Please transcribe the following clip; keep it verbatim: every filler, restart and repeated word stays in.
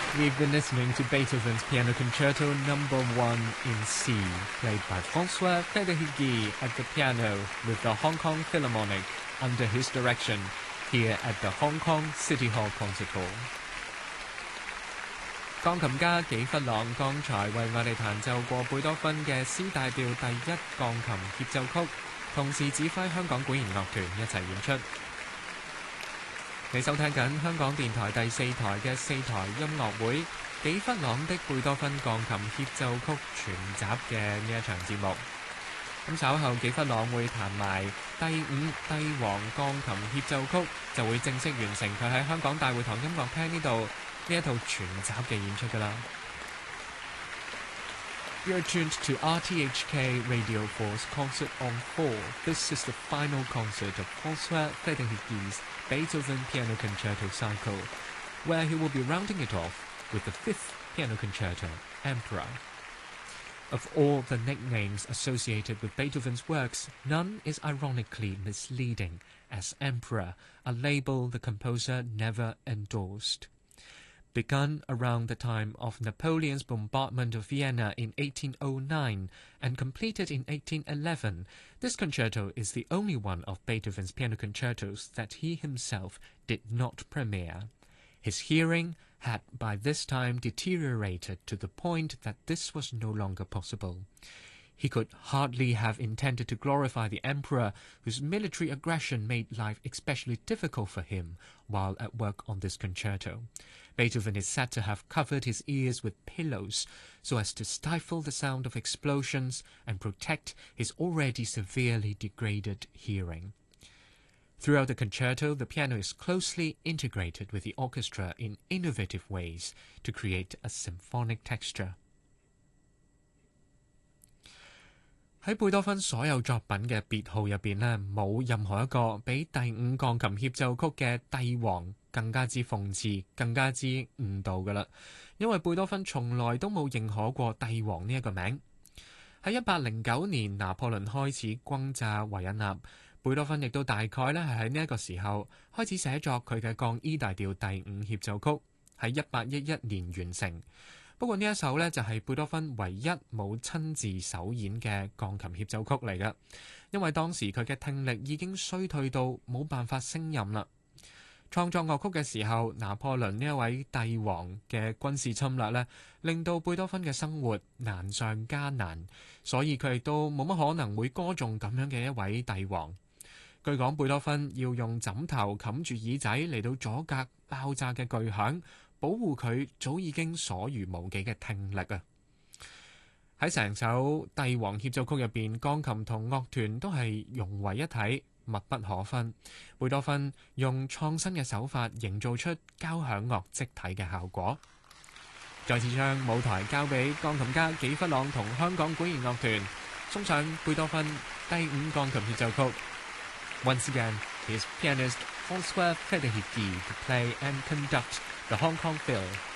We've been listening to Beethoven's Piano Concerto Number One in C, played by François Federici at the piano with the Hong Kong Philharmonic under his direction here at the Hong Kong City Hall Concert Hall. 鋼琴家紀弗朗剛才為我哋彈奏過貝多芬嘅 C 大調第一鋼琴協奏曲，同時指揮香港管弦樂團一齊演出。你收聽緊香港電台第四台嘅四台音樂會紀弗朗的貝多芬鋼琴協奏曲全集嘅呢一場節目。咁稍後紀弗朗會彈埋第五帝王鋼琴協奏曲，就會正式完成佢喺香港大會堂音樂廳呢度呢一套全集嘅演出㗎啦。You're tuned to R T H K Radio four's Concert on four. This is the final concert of François Federici's Beethoven Piano Concerto Cycle, where he will be rounding it off with the fifth Piano Concerto, Emperor. Of all the nicknames associated with Beethoven's works, none is ironically misleading as Emperor, a label the composer never endorsed. Begun around the time of Napoleon's bombardment of Vienna in eighteen oh nine and completed in eighteen eleven, this concerto is the only one of Beethoven's piano concertos that he himself did not premiere. His hearing had by this time deteriorated to the point that this was no longer possible. He could hardly have intended to glorify the emperor, whose military aggression made life especially difficult for him while at work on this concerto. Beethoven is said to have covered his ears with pillows so as to stifle the sound of explosions and protect his already severely degraded hearing. Throughout the concerto, the piano is closely integrated with the orchestra in innovative ways to create a symphonic texture. 喺貝多芬所有作品嘅別號入邊呢，冇任何一個比第五鋼琴協奏曲嘅帝王更加之諷刺、更加之誤導㗎喇。因為貝多芬從來都冇認可過帝王呢一個名。喺一八零九年拿破崙開始轟炸維也納，貝多芬亦都大概咧係喺呢一個時候開始寫作佢嘅降 E 大調第五協奏曲，喺一八一一年完成。不過呢一首呢，就係貝多芬唯一冇親自首演嘅鋼琴協奏曲嚟嘅，因為當時佢嘅聽力已經衰退到冇辦法勝任啦。創作樂曲嘅時候，拿破崙呢一位帝王嘅軍事侵略呢，令到貝多芬嘅生活難上加難，所以佢亦都冇乜可能會歌頌咁樣嘅一位帝王。據講，貝多芬要用枕頭冚住耳仔嚟到阻隔爆炸嘅巨響，保護佢早已經所餘無幾嘅聽力啊！喺成首帝王協奏曲入邊，鋼琴同樂團都係融為一體，密不可分。貝多芬用創新嘅手法營造出交響樂積體嘅效果。再次將舞台交俾鋼琴家紀弗朗同香港管弦樂團，送上貝多芬第五鋼琴協奏曲。Once again, here's pianist François Federici to play and conduct the Hong Kong Phil